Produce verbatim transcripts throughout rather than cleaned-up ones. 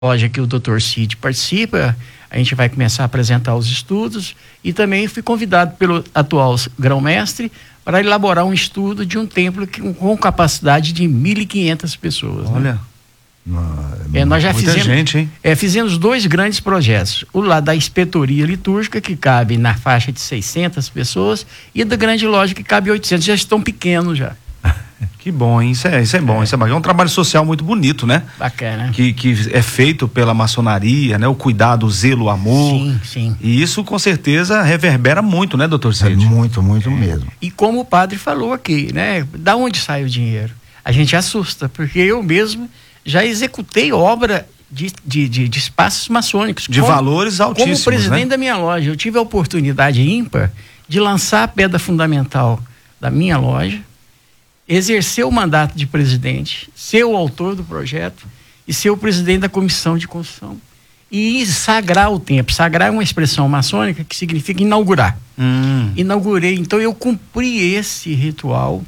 loja que o doutor Cid participa, a gente vai começar a apresentar os estudos e também fui convidado pelo atual grão-mestre para elaborar um estudo de um templo que, com capacidade de mil e quinhentas pessoas. Olha, né? Não, é, nós já muita fizemos, gente, hein? É, fizemos dois grandes projetos, o lá da inspetoria litúrgica, que cabe na faixa de seiscentas pessoas, e da grande loja, que cabe oitocentas, já estão pequenos já. Que bom, hein? Isso é, isso é bom, é. isso é bacana. É um trabalho social muito bonito, né? Bacana. Que, que é feito pela maçonaria, né? O cuidado, o zelo, o amor. Sim, sim. E isso com certeza reverbera muito, né, doutor Cid? É muito, muito é. mesmo. E como o padre falou aqui, né? Da onde sai o dinheiro? A gente assusta, porque eu mesmo já executei obra de, de, de, de espaços maçônicos. De como, valores altíssimos, como presidente, né? da minha loja, eu tive a oportunidade ímpar de lançar a pedra fundamental da minha loja, exercer o mandato de presidente, ser o autor do projeto e ser o presidente da comissão de construção. E sagrar o templo. Sagrar é uma expressão maçônica que significa inaugurar. Hum. Inaugurei. Então eu cumpri esse ritual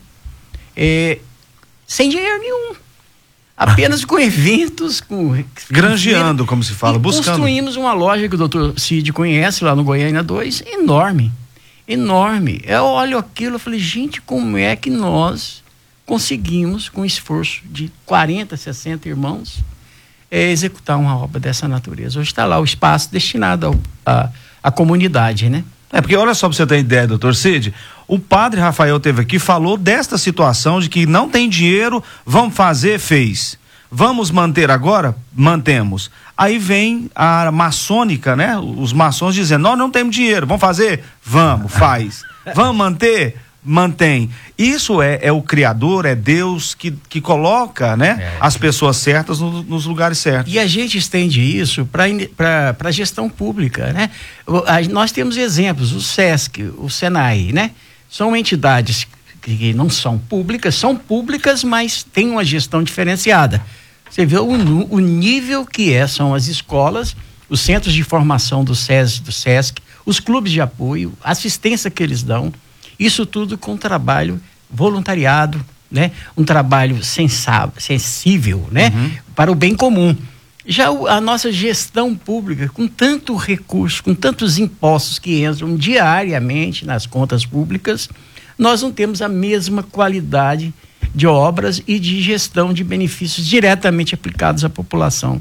é, sem dinheiro nenhum. Apenas com eventos, com... Granjeando, como se fala, e buscando. Construímos uma loja que o doutor Cid conhece lá no Goiânia dois, enorme. Enorme. Eu olho aquilo e falei, gente, como é que nós conseguimos, com esforço de quarenta, sessenta irmãos, é, executar uma obra dessa natureza. Hoje está lá o espaço destinado à comunidade, né? É, porque olha só para você ter ideia, doutor Cid, o padre Rafael teve aqui, falou desta situação de que não tem dinheiro, vamos fazer, fez. Vamos manter agora? Mantemos. Aí vem a maçônica, né? Os maçons dizendo, nós não temos dinheiro, vamos fazer? Vamos, faz. Vamos manter? Mantém. Isso é, é o Criador, é Deus que, que coloca, né, é. as pessoas certas no, nos lugares certos. E a gente estende isso para a gestão pública, né? A, nós temos exemplos, o SESC, o SENAI, né? São entidades que não são públicas, são públicas, mas têm uma gestão diferenciada. Você vê o, o nível que é, são as escolas, os centros de formação do SESI, do SESC, os clubes de apoio, a assistência que eles dão. Isso tudo com trabalho voluntariado, né? Um trabalho sensável, sensível, né? Uhum. Para o bem comum. Já o, a nossa gestão pública, com tanto recurso, com tantos impostos que entram diariamente nas contas públicas, nós não temos a mesma qualidade de obras e de gestão de benefícios diretamente aplicados à população.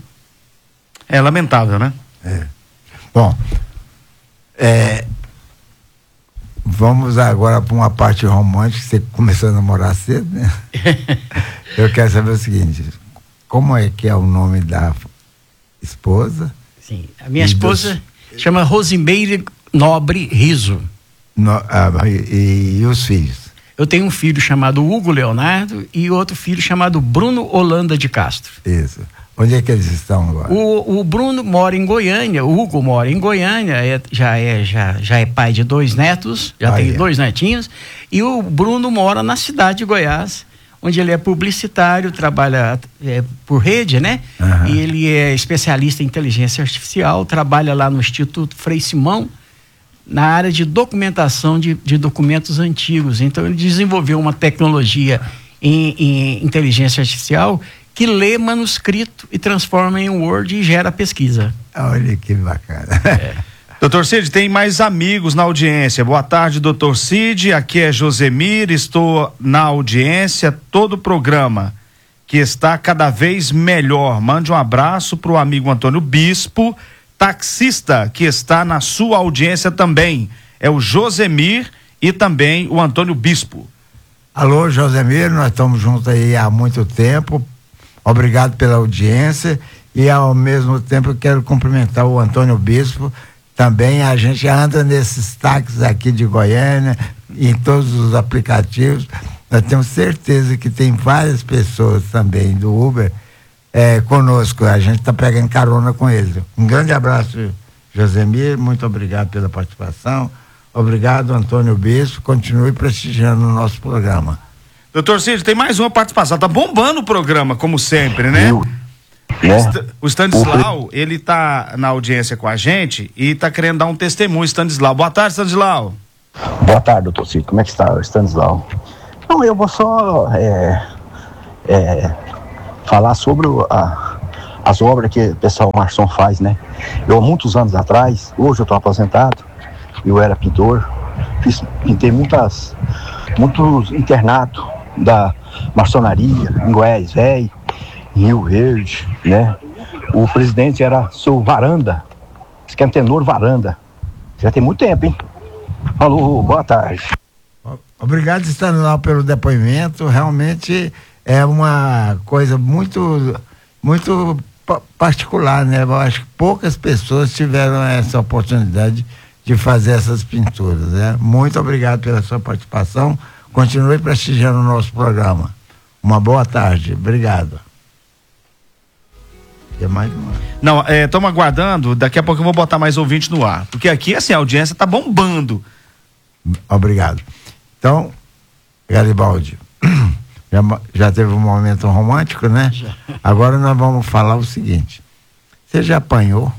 É lamentável, né? É. Bom, é... vamos agora para uma parte romântica. Você começou a namorar cedo, né? Eu quero saber o seguinte: como é que é o nome da esposa? Sim, a minha esposa dos... chama Rosimeire Nobre Riso. No, ah, e, e os filhos? Eu tenho um filho chamado Hugo Leonardo e outro filho chamado Bruno Holanda de Castro. Isso. Onde é que eles estão agora? O, o Bruno mora em Goiânia, o Hugo mora em Goiânia, é, já, é, já, já é pai de dois netos, já ah, tem é. dois netinhos, e o Bruno mora na cidade de Goiás, onde ele é publicitário, trabalha é, por rede, né? Uhum. E ele é especialista em inteligência artificial, trabalha lá no Instituto Frei Simão, na área de documentação de, de documentos antigos. Então ele desenvolveu uma tecnologia em, em inteligência artificial que lê manuscrito e transforma em Word e gera pesquisa. Olha que bacana. É. Doutor Cid, tem mais amigos na audiência. Boa tarde, doutor Cid. Aqui é Josemir, estou na audiência, todo o programa que está cada vez melhor. Mande um abraço para o amigo Antônio Bispo, taxista, que está na sua audiência também. É o Josemir e também o Antônio Bispo. Alô, Josemir, nós estamos juntos aí há muito tempo. Obrigado pela audiência e ao mesmo tempo eu quero cumprimentar o Antônio Bispo. Também a gente anda nesses táxis aqui de Goiânia, em todos os aplicativos. Nós temos certeza que tem várias pessoas também do Uber é, conosco. A gente está pegando carona com eles. Um grande abraço, Josemir. Muito obrigado pela participação. Obrigado, Antônio Bispo. Continue prestigiando o nosso programa. Doutor Cid, tem mais uma participação. Tá bombando o programa, como sempre, né? Eu, é. O Stanislau, ele tá na audiência com a gente e tá querendo dar um testemunho, Stanislau. Boa tarde, Stanislau. Boa tarde, doutor Cid. Como é que está, Stanislau? Não, eu vou só é, é, falar sobre o, a, as obras que o pessoal Marçom faz, né? Eu, há muitos anos atrás, hoje eu estou aposentado, eu era pintor, fiz, pintei muitas, muitos internatos da maçonaria, em Goiás Velho, em Rio Verde, né? O presidente era seu Varanda, esse que é Tenor Varanda, já tem muito tempo, hein? Falou, boa tarde. Obrigado, Stanislaw, pelo depoimento. Realmente é uma coisa muito, muito particular, né? Eu acho que poucas pessoas tiveram essa oportunidade de fazer essas pinturas, né? Muito obrigado pela sua participação. Continue prestigiando o nosso programa. Uma boa tarde. Obrigado. Tem mais uma? Não, estamos é, aguardando. Daqui a pouco eu vou botar mais ouvinte no ar. Porque aqui, assim, a audiência está bombando. Obrigado. Então, Garibaldi, já, já teve um momento romântico, né? Já. Agora nós vamos falar o seguinte. Você já apanhou?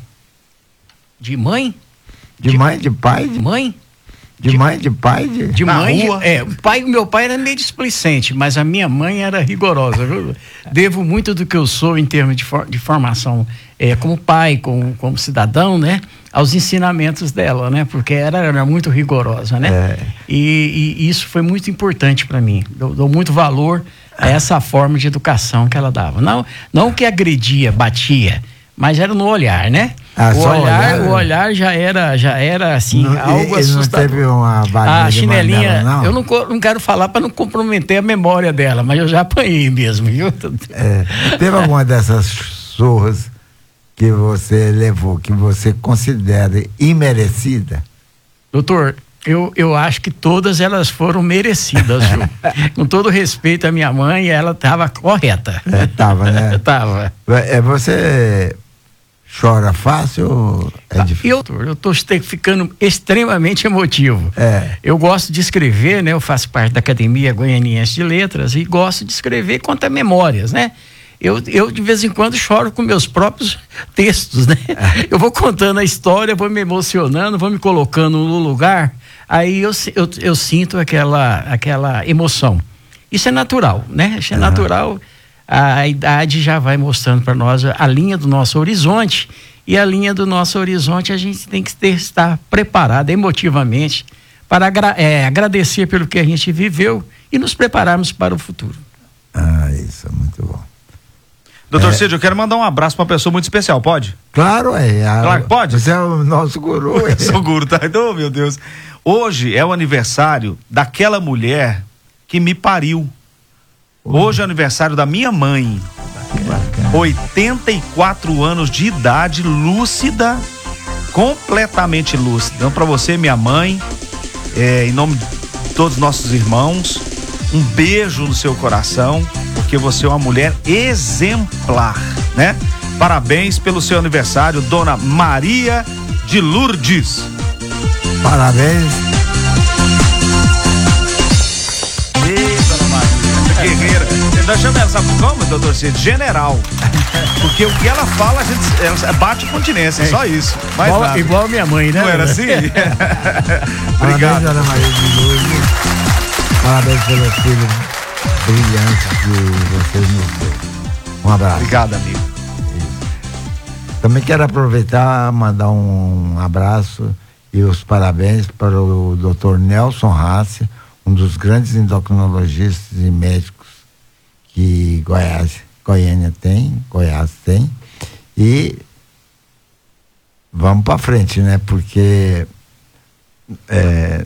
De mãe? De, de mãe, de pai? De mãe? De, de mãe, de pai? De, de mãe, rua. É, o pai, meu pai era meio displicente, mas a minha mãe era rigorosa. Eu devo muito do que eu sou em termos de, for, de formação é, como pai, como, como cidadão, né? Aos ensinamentos dela, né? Porque era, era muito rigorosa, né? É. E, e isso foi muito importante para mim. Eu dou muito valor a essa forma de educação que ela dava. Não, não que agredia, batia, mas era no olhar, né? Ah, o, olhar, olhar, o olhar já era, já era assim, não, algo ele assustador. Não teve uma a chinelinha, dela, não? Eu não, não quero falar para não comprometer a memória dela, mas eu já apanhei mesmo, viu? É, teve alguma dessas surras que você levou, que você considera imerecida? Doutor, eu, eu acho que todas elas foram merecidas, viu? Com todo respeito à minha mãe, ela estava correta. É, tava, né? Tava. É, você chora fácil? É difícil? Eu, eu tô ficando extremamente emotivo. É. Eu gosto de escrever, né? Eu faço parte da Academia Goianiense de Letras e gosto de escrever conta memórias, né? Eu, eu, de vez em quando, choro com meus próprios textos, né? Eu vou contando a história, vou me emocionando, vou me colocando no lugar, aí eu, eu, eu sinto aquela, aquela emoção. Isso é natural, né? Isso é uhum. natural. A idade já vai mostrando para nós a linha do nosso horizonte, e a linha do nosso horizonte a gente tem que ter, estar preparado emotivamente para agra- é, agradecer pelo que a gente viveu e nos prepararmos para o futuro. Ah, isso é muito bom. Doutor é. Cid, eu quero mandar um abraço para uma pessoa muito especial, pode? Claro, é. A, claro que pode? Você é o nosso guru. Eu sou o guru, tá? Oh, meu Deus. Hoje é o aniversário daquela mulher que me pariu. Hoje é o aniversário da minha mãe. oitenta e quatro anos de idade, lúcida, completamente lúcida. Então, para você, minha mãe, é, em nome de todos os nossos irmãos, um beijo no seu coração, porque você é uma mulher exemplar, né? Parabéns pelo seu aniversário, Dona Maria de Lourdes. Parabéns. Guerreira. Nós chamamos ela, sabe como, doutor Cid? General. Porque o que ela fala, a gente ela bate continência, é. Só isso. Mais igual, nada. igual a minha mãe, né? Não era assim? Obrigado. Parabéns, Ana Maria de Lourdes. Parabéns pelo filho brilhante que vocês nos deu. Um abraço. Obrigado, amigo. Também quero aproveitar e mandar um abraço e os parabéns para o doutor Nelson Rassi, um dos grandes endocrinologistas e médicos que Goiás, Goiânia tem, Goiás tem, e vamos para frente, né? Porque é,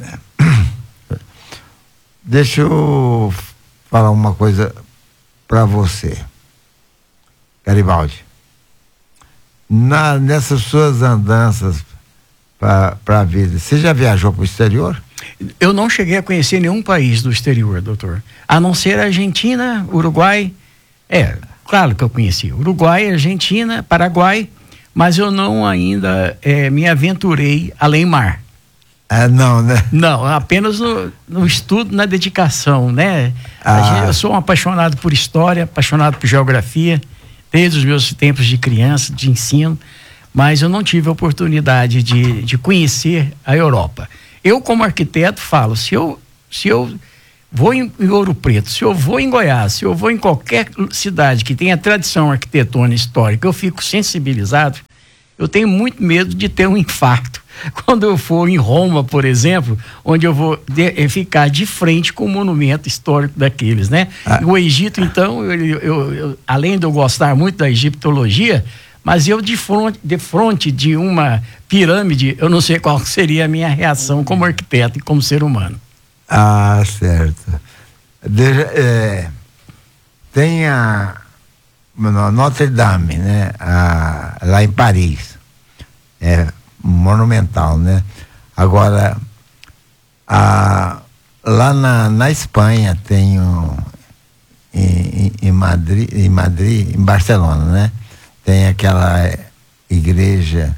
deixa eu falar uma coisa para você, Garibaldi. Na, nessas suas andanças para a vida, você já viajou para o exterior? Eu não cheguei a conhecer nenhum país do exterior, doutor. A não ser Argentina, Uruguai. É, claro que eu conheci. Uruguai, Argentina, Paraguai, mas eu não ainda é, me aventurei além mar. Ah, não, né? Não, apenas no, no estudo, na dedicação, né? Ah. Gente, eu sou um apaixonado por história, apaixonado por geografia, desde os meus tempos de criança, de ensino, mas eu não tive a oportunidade de, de conhecer a Europa. Eu, como arquiteto, falo, se eu, se eu vou em, em Ouro Preto, se eu vou em Goiás, se eu vou em qualquer cidade que tenha tradição arquitetônica histórica, eu fico sensibilizado, eu tenho muito medo de ter um infarto. Quando eu for em Roma, por exemplo, onde eu vou de, ficar de frente com o monumento histórico daqueles, né? Ah. O Egito, então, eu, eu, eu, além de eu gostar muito da egiptologia, mas eu de frente, de frente de uma pirâmide, eu não sei qual seria a minha reação como arquiteto e como ser humano. Ah, certo. Deixa, é, tem a Notre Dame, né? A, lá em Paris. É monumental, né? Agora, a, lá na, na Espanha tem um, em, em Madrid, em Madrid, em Barcelona, né? Tem aquela igreja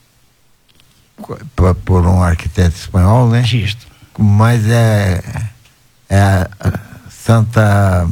por, por um arquiteto espanhol, né? Justo. Mas é, é a, a Santa...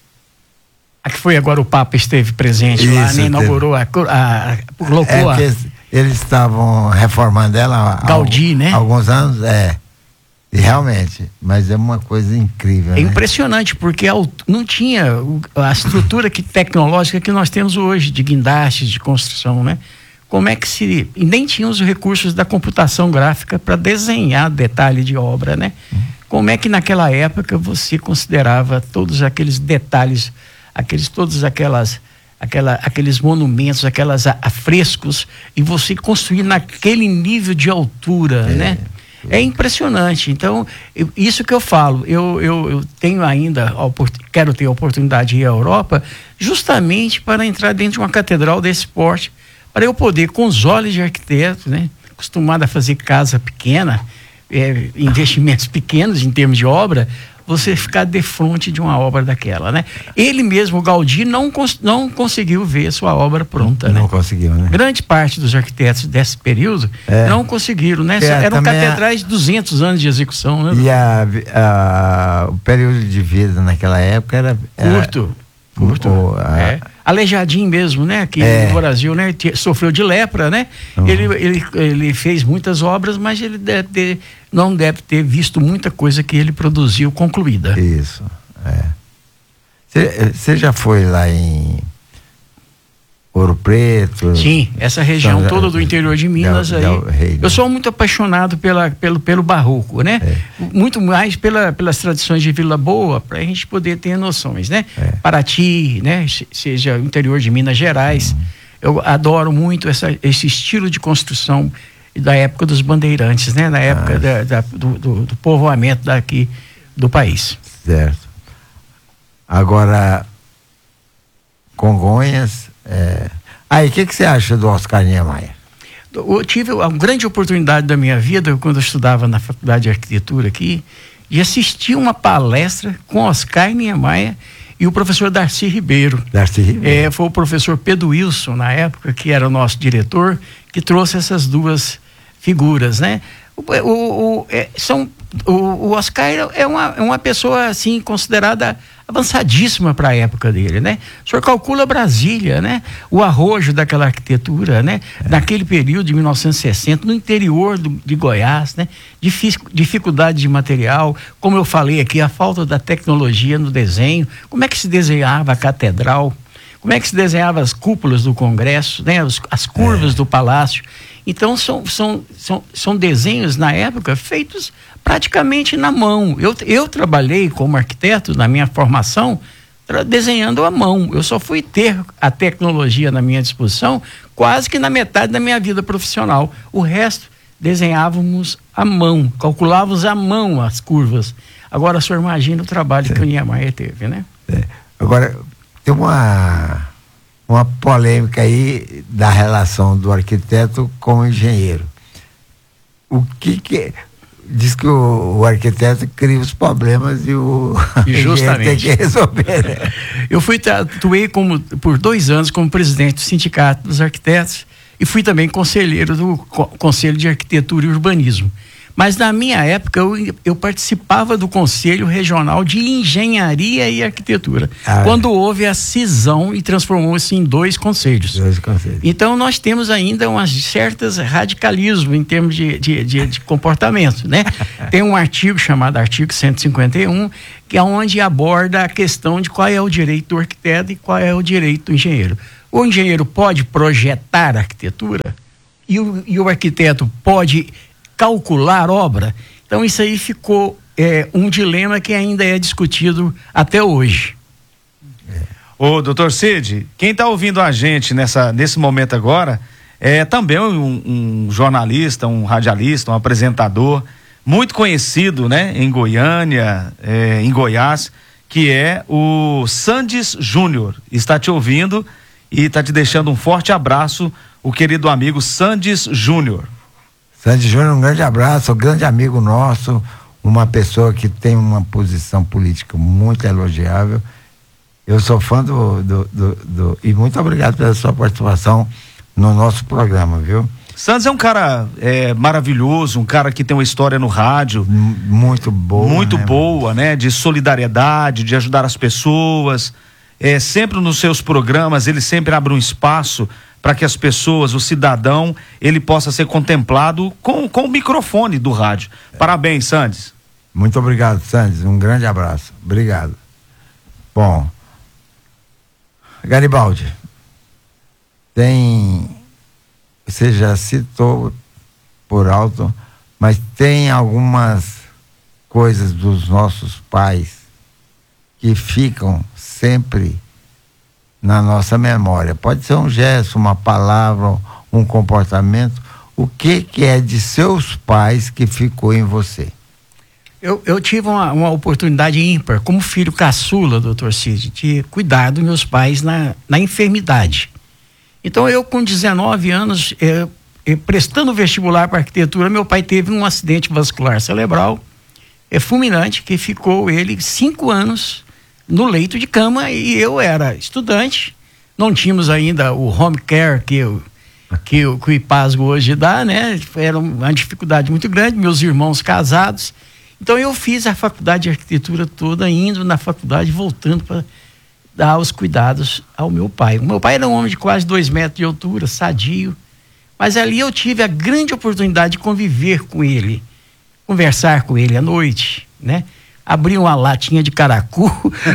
A que foi agora o Papa esteve presente Isso, lá, né? Inaugurou, a, a, a, colocou é a... Eles, eles estavam reformando ela há Gaudí, né? alguns anos, é. E realmente, mas é uma coisa incrível. É, né? Impressionante, porque não tinha a estrutura que, tecnológica que nós temos hoje, de guindastes, de construção, né? Como é que se... E nem tinha os recursos da computação gráfica para desenhar detalhe de obra, né? Uhum. Como é que naquela época você considerava todos aqueles detalhes, aqueles, todos aquelas, aquela, aqueles monumentos, aquelas afrescos, e você construir naquele nível de altura, é. né? É impressionante. Então, eu, isso que eu falo, eu, eu, eu tenho ainda, quero ter a oportunidade de ir à Europa, justamente para entrar dentro de uma catedral desse porte, para eu poder, com os olhos de arquiteto, né, acostumado a fazer casa pequena, é, investimentos pequenos em termos de obra, você ficar de frente de uma obra daquela, né? Ele mesmo, o Gaudí, não, cons não conseguiu ver sua obra pronta, não né? conseguiu, né? Grande parte dos arquitetos desse período é. não conseguiram, né? É, Eram catedrais de duzentos anos de execução, né? E a, a, o período de vida naquela época era... era curto. Curto. O, a... é. Aleijadinho mesmo, né? Que é. no Brasil, né? Sofreu de lepra, né? Uhum. Ele, ele, ele fez muitas obras, mas ele deve ter, não deve ter visto muita coisa que ele produziu concluída. Isso, é. Você já foi lá em Ouro Preto? Sim, essa região São, toda do interior de Minas Del, aí. Del Rey, eu sou muito apaixonado pela, pelo, pelo barroco, né? É. Muito mais pela, pelas tradições de Vila Boa, para a gente poder ter noções, né? É. Paraty, né? Seja o interior de Minas Gerais. Uhum. Eu adoro muito essa, esse estilo de construção da época dos bandeirantes, né? Na época ah. da, da, do, do, do povoamento daqui do país. Certo. Agora, Congonhas... É... Aí, o que, que você acha do Oscar Niemeyer? Eu tive a grande oportunidade da minha vida, quando eu estudava na Faculdade de Arquitetura aqui, de assistir uma palestra com Oscar Niemeyer e o professor Darcy Ribeiro. Darcy Ribeiro. É, foi o professor Pedro Wilson, na época, que era o nosso diretor, que trouxe essas duas figuras, né? O, o, o, é, são, o, o Oscar é uma, é uma pessoa, assim, considerada avançadíssima para a época dele, né? O senhor calcula Brasília, né? O arrojo daquela arquitetura, né? É. Naquele período de mil novecentos e sessenta, no interior do, de Goiás, né? Difícil, dificuldade de material, como eu falei aqui, a falta da tecnologia no desenho, como é que se desenhava a catedral, como é que se desenhava as cúpulas do Congresso, né? As, as curvas é. do Palácio. Então, são, são, são, são desenhos, na época, feitos praticamente na mão. Eu, eu trabalhei como arquiteto, na minha formação, desenhando à mão. Eu só fui ter a tecnologia na minha disposição quase que na metade da minha vida profissional. O resto, desenhávamos à mão, calculávamos à mão as curvas. Agora, o senhor imagina o trabalho é. que o Niemeyer teve, né? É. Agora, tem uma... uma polêmica aí da relação do arquiteto com o engenheiro. O que que... Diz que o, o arquiteto cria os problemas e o engenheiro tem que resolver. Né? Eu fui, atuei como, por dois anos como presidente do Sindicato dos Arquitetos e fui também conselheiro do Conselho de Arquitetura e Urbanismo. Mas na minha época eu, eu participava do Conselho Regional de Engenharia e Arquitetura, ah, quando é. houve a cisão e transformou-se em dois conselhos. Dois conselhos. Então nós temos ainda umas certas radicalismo em termos de, de, de, de comportamento, né? Tem um artigo chamado artigo cento e cinquenta e um, que é onde aborda a questão de qual é o direito do arquiteto e qual é o direito do engenheiro. O engenheiro pode projetar a arquitetura e o, e o arquiteto pode calcular obra. Então isso aí ficou é, um dilema que ainda é discutido até hoje. É. Ô, doutor Cid, quem está ouvindo a gente nessa, nesse momento agora é também um, um jornalista, um radialista, um apresentador muito conhecido, né, em Goiânia, é, em Goiás, que é o Sandes Júnior. Está te ouvindo e está te deixando um forte abraço, o querido amigo Sandes Júnior. Sandes Júnior, um grande abraço, um grande amigo nosso, uma pessoa que tem uma posição política muito elogiável. Eu sou fã do, do, do, do e muito obrigado pela sua participação no nosso programa, viu? Sandes é um cara é, maravilhoso, um cara que tem uma história no rádio M- muito boa, muito né, boa, né? De solidariedade, de ajudar as pessoas. É, sempre nos seus programas ele sempre abre um espaço para que as pessoas, o cidadão, ele possa ser contemplado com, com o microfone do rádio. É. Parabéns, Sandes. Muito obrigado, Sandes. Um grande abraço. Obrigado. Bom, Garibaldi, tem, você já citou por alto, mas tem algumas coisas dos nossos pais que ficam sempre na nossa memória. Pode ser um gesto, uma palavra, um comportamento. O que que é de seus pais que ficou em você? Eu, eu tive uma, uma oportunidade ímpar, como filho caçula, doutor Cid, de cuidar dos meus pais na, na enfermidade. Então eu, com dezenove anos, eh, eh, prestando vestibular para arquitetura, meu pai teve um acidente vascular cerebral eh, fulminante, que ficou ele cinco anos no leito de cama, e eu era estudante, não tínhamos ainda o home care que eu, que, eu, que o IPASGO hoje dá, né? Era uma dificuldade muito grande, meus irmãos casados. Então eu fiz a faculdade de arquitetura toda, indo na faculdade, voltando para dar os cuidados ao meu pai. O meu pai era um homem de quase dois metros de altura, sadio, mas ali eu tive a grande oportunidade de conviver com ele, conversar com ele à noite, né? Abria uma latinha de caracu,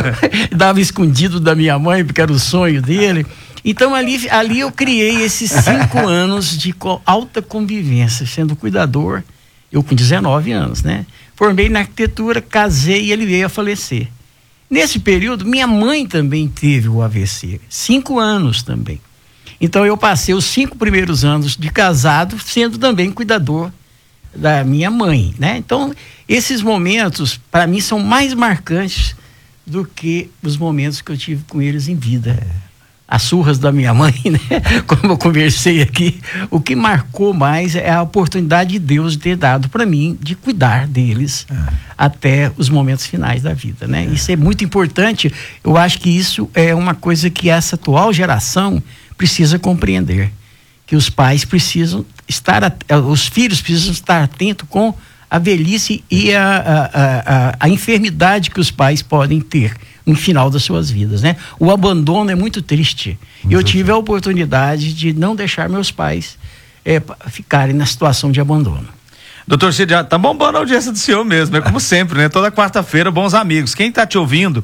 dava escondido da minha mãe, porque era o sonho dele. Então ali, ali eu criei esses cinco anos de co- alta convivência, sendo cuidador, eu com dezenove anos, né? Formei na arquitetura, casei e ele veio a falecer. Nesse período, minha mãe também teve o A V C, cinco anos também. Então eu passei os cinco primeiros anos de casado, sendo também cuidador da minha mãe, né? Então, esses momentos, para mim, são mais marcantes do que os momentos que eu tive com eles em vida. As surras da minha mãe, né? Como eu conversei aqui, o que marcou mais é a oportunidade de Deus ter dado para mim de cuidar deles é. até os momentos finais da vida, né? É. Isso é muito importante. Eu acho que isso é uma coisa que essa atual geração precisa compreender, que os pais precisam estar, os filhos precisam estar atentos com a velhice e a, a, a, a enfermidade que os pais podem ter no final das suas vidas, né? O abandono é muito triste. Muito Eu tive a oportunidade de não deixar meus pais é, ficarem na situação de abandono. Doutor Cid, tá bombando a audiência do senhor mesmo, é como sempre, né? Toda quarta-feira, bons amigos. Quem tá te ouvindo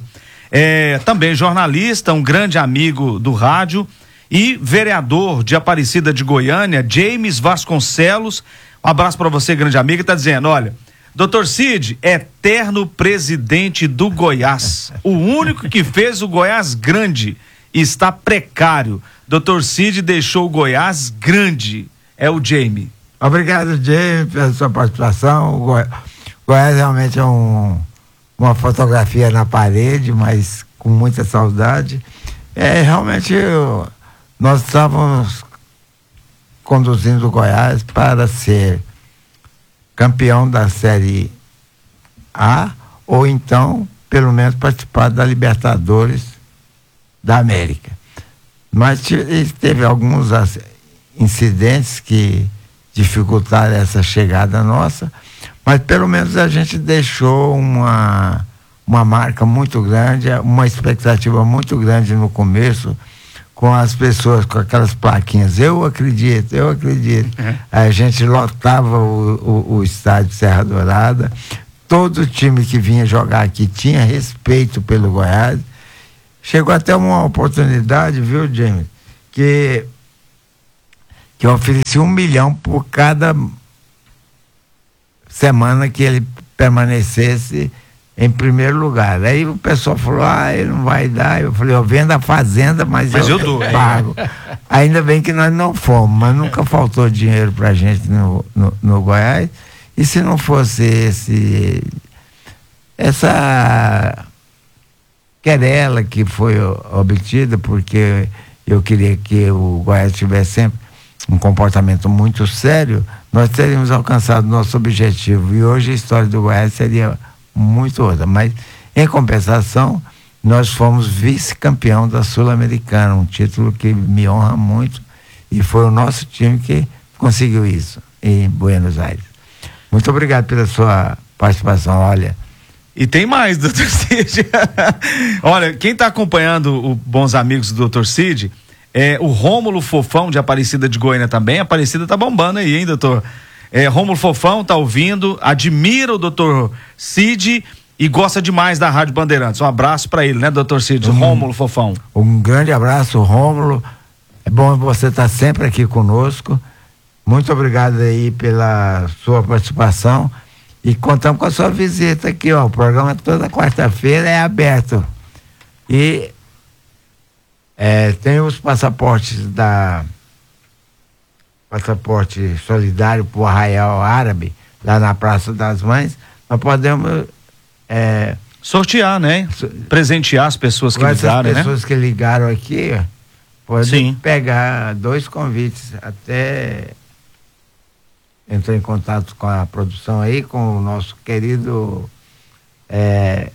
é também jornalista, um grande amigo do rádio e vereador de Aparecida de Goiânia, James Vasconcelos. Um abraço para você, grande amigo, e tá dizendo, olha, doutor Cid, eterno presidente do Goiás, o único que fez o Goiás grande, está precário. doutor Cid deixou o Goiás grande, é o Jaime. Obrigado, Jaime, pela sua participação. O Goi... Goiás realmente é um, uma fotografia na parede, mas com muita saudade. É, realmente, eu, nós estávamos conduzindo o Goiás para ser campeão da Série A, ou então, pelo menos, participar da Libertadores da América. Mas teve alguns incidentes que dificultaram essa chegada nossa, mas pelo menos a gente deixou uma, uma marca muito grande, uma expectativa muito grande no começo, com as pessoas, com aquelas plaquinhas, eu acredito, eu acredito. Uhum. A gente lotava o, o, o estádio Serra Dourada, todo time que vinha jogar aqui tinha respeito pelo Goiás. Chegou até uma oportunidade, viu, James, que, que eu ofereci um milhão por cada semana que ele permanecesse em primeiro lugar. Aí o pessoal falou, ah, ele não vai dar. Eu falei, eu vendo a fazenda, mas, mas eu, eu dou, pago. É. Ainda bem que nós não fomos, mas nunca faltou dinheiro pra gente no, no, no Goiás. E se não fosse esse essa querela que foi obtida, porque eu queria que o Goiás tivesse sempre um comportamento muito sério, nós teríamos alcançado nosso objetivo. E hoje a história do Goiás seria muito outra, mas em compensação nós fomos vice-campeão da Sul-Americana, um título que me honra muito, e foi o nosso time que conseguiu isso em Buenos Aires. Muito obrigado pela sua participação. Olha, e tem mais, doutor Cid. Olha, quem está acompanhando o Bons Amigos do doutor Cid é o Rômulo Fofão de Aparecida de Goiânia também. A Aparecida tá bombando aí, hein, doutor? É, Rômulo Fofão tá ouvindo, admira o doutor Cid e gosta demais da Rádio Bandeirantes. Um abraço para ele, né, doutor Cid? Um, Rômulo Fofão. Um grande abraço, Rômulo. É bom você estar sempre aqui conosco. Muito obrigado aí pela sua participação e contamos com a sua visita aqui, ó. O programa toda quarta-feira é aberto. E é, tem os passaportes da passaporte solidário para o Arraial Árabe, lá na Praça das Mães. Nós podemos é, sortear, né? So, Presentear as pessoas que ligaram, né? As pessoas que ligaram aqui, ó, podem pegar dois convites. Até entrou em contato com a produção aí, com o nosso querido é,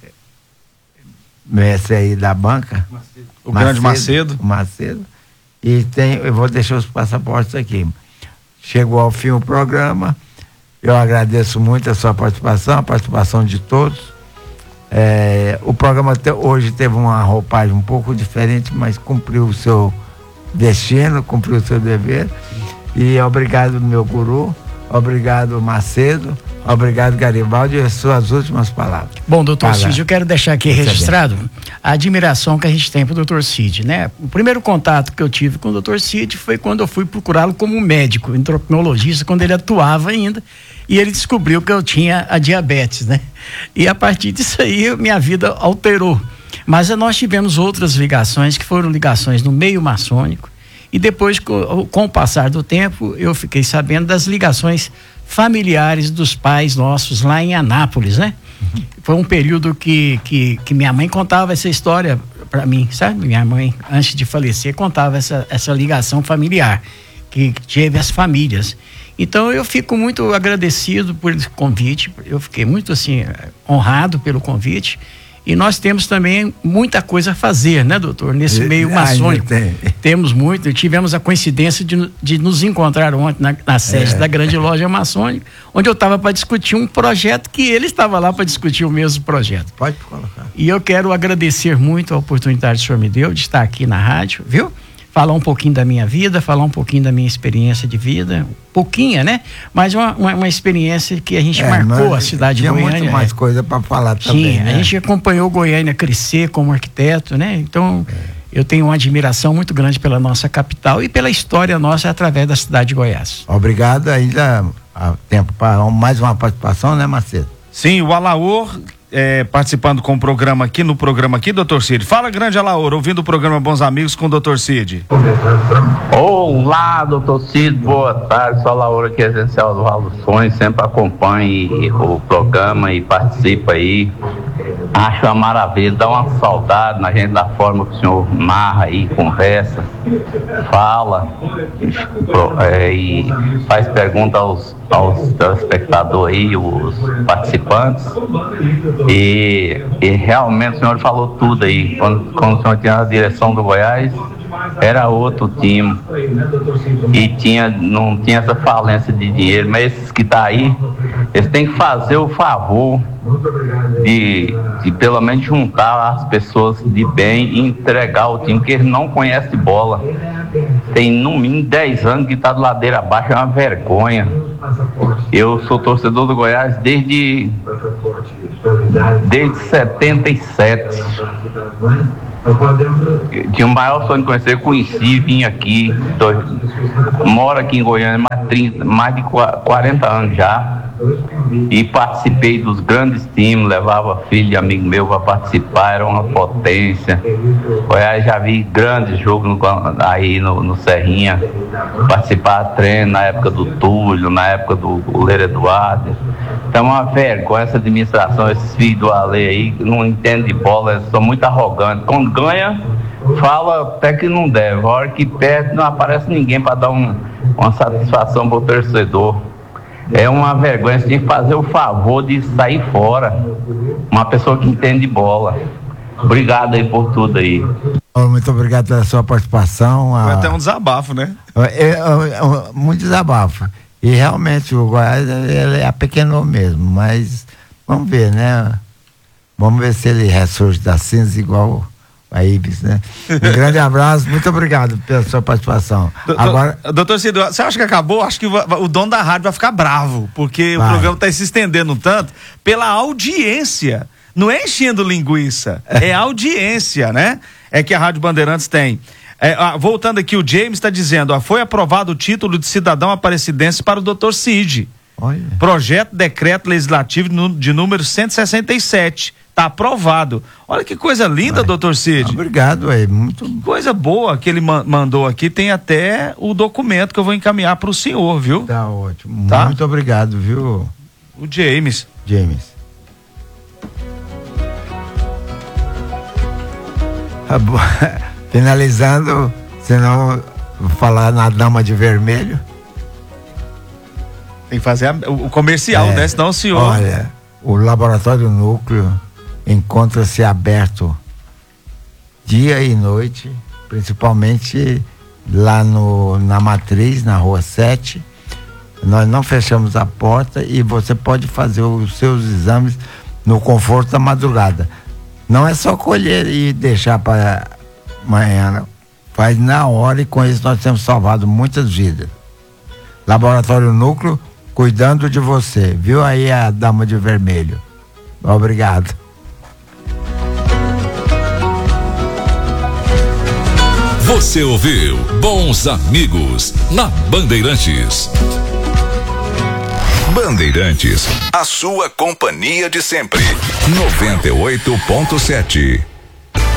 mestre aí da banca, o Macedo, grande Macedo. Macedo. E tem, eu vou deixar os passaportes aqui. Chegou ao fim o programa. Eu agradeço muito a sua participação, a participação de todos. É, o programa te, hoje teve uma roupagem um pouco diferente, mas cumpriu o seu destino, cumpriu o seu dever. E obrigado, meu guru. Obrigado, Macedo. Obrigado, Garibaldi. E as suas últimas palavras. Bom, doutor Cid, eu quero deixar aqui registrado a admiração que a gente tem pro doutor Cid, né? O primeiro contato que eu tive com o doutor Cid foi quando eu fui procurá-lo como médico, endocrinologista, quando ele atuava ainda, e ele descobriu que eu tinha a diabetes, né? E a partir disso aí, minha vida alterou. Mas nós tivemos outras ligações, que foram ligações no meio maçônico, e depois, com, com o passar do tempo, eu fiquei sabendo das ligações familiares dos pais nossos lá em Anápolis, né? Uhum. Foi um período que, que, que minha mãe contava essa história para mim, sabe? Minha mãe, antes de falecer, contava essa, essa ligação familiar que teve as famílias. Então eu fico muito agradecido por esse convite, eu fiquei muito assim honrado pelo convite. E nós temos também muita coisa a fazer, né, doutor? Nesse meio maçônico. Tem. Temos muito. Tivemos a coincidência de, de nos encontrar ontem na, na sede é. da grande loja maçônica, onde eu estava para discutir um projeto que ele estava lá para discutir o mesmo projeto. Pode colocar. E eu quero agradecer muito a oportunidade que o senhor me deu de estar aqui na rádio, viu? Falar um pouquinho da minha vida, falar um pouquinho da minha experiência de vida, pouquinha, né? Mas uma, uma, uma experiência que a gente é, marcou a cidade de Goiânia. Tinha muito mais é. coisa para falar também, Tinha, né? A gente acompanhou Goiânia crescer como arquiteto, né? Então, é. eu tenho uma admiração muito grande pela nossa capital e pela história nossa através da cidade de Goiás. Obrigado, ainda há tempo para mais uma participação, né, Macedo? Sim, o Alaor É, participando com o programa aqui, no programa aqui, doutor Cid. Fala, grande Alaor, ouvindo o programa Bons Amigos com o doutor Cid. Olá, doutor Cid, boa tarde. Sou Alaor aqui, essencial do Vale dos Sonhos. Sempre acompanhe o programa e participa aí. Acho uma maravilha, dá uma saudade na gente, da forma que o senhor narra aí, conversa, fala é, e faz pergunta aos, aos telespectadores aí, os participantes. E, e realmente o senhor falou tudo aí. Quando, quando o senhor tinha a direção do Goiás, era outro time e tinha, não tinha essa falência de dinheiro, mas esses que tá aí Eles têm que fazer o favor de, de pelo menos juntar as pessoas de bem e entregar o time, porque eles não conhecem bola. Tem no mínimo dez anos que está de ladeira abaixo, é uma vergonha. Eu sou torcedor do Goiás desde desde setenta e sete. Tinha o maior sonho de conhecer, conheci, vim aqui, tô, moro aqui em Goiânia mais, trinta, mais de quarenta anos já, e participei dos grandes times, levava filho de amigo meu para participar, era uma potência. Goiás, já vi grandes jogos no, aí no, no Serrinha, participar de treino na época do Túlio, na época do goleiro Eduardo. Então é uma vergonha essa administração, esses filhos do Ale aí, não entendem de bola, eles são muito arrogantes. Quando ganha, fala até que não deve. A hora que perde, não aparece ninguém para dar um, uma satisfação para o torcedor. É uma vergonha, você tem que fazer o favor de sair fora. Uma pessoa que entende de bola. Obrigado aí por tudo aí. Muito obrigado pela sua participação. Foi até um desabafo, né? É, é, é, muito desabafo. E realmente o Goiás ele é pequeno mesmo, mas vamos ver, né? Vamos ver se ele ressurge da cinza igual a Ibis, né? Um grande abraço, muito obrigado pela sua participação. Doutor, Agora, doutor Cid, você acha que acabou? Acho que o dono da rádio vai ficar bravo, porque vai. O programa está se estendendo tanto pela audiência. Não é enchendo linguiça, é audiência, né? É que a Rádio Bandeirantes tem. É, ah, voltando aqui, o James está dizendo, ah, foi aprovado o título de cidadão aparecidense para o doutor Cid. Olha. Projeto decreto legislativo de número cento e sessenta e sete. Está aprovado. Olha que coisa linda, doutor Cid. Obrigado, aí. Muito coisa boa que ele ma- mandou aqui. Tem até o documento que eu vou encaminhar para o senhor, viu? Tá ótimo. Tá? Muito obrigado, viu? O James. James. Finalizando, senão vou falar na dama de vermelho. Tem que fazer a, o comercial, é, né? Senão o senhor... Olha, o Laboratório Núcleo encontra-se aberto dia e noite, principalmente lá no, na Matriz, na Rua sete. Nós não fechamos a porta e você pode fazer os seus exames no conforto da madrugada. Não é só colher e deixar para amanhã, não. Faz na hora, e com isso nós temos salvado muitas vidas. Laboratório Núcleo, cuidando de você. Viu aí a dama de vermelho? Obrigado. Você ouviu Bons Amigos na Bandeirantes. Bandeirantes, a sua companhia de sempre. noventa e oito ponto sete.